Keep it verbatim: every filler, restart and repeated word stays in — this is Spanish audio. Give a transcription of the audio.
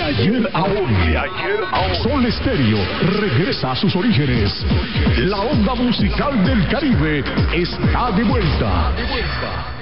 ayer a hoy. De ayer a hoy. Sol Estéreo regresa a sus orígenes. La onda musical del Caribe está de vuelta. De vuelta.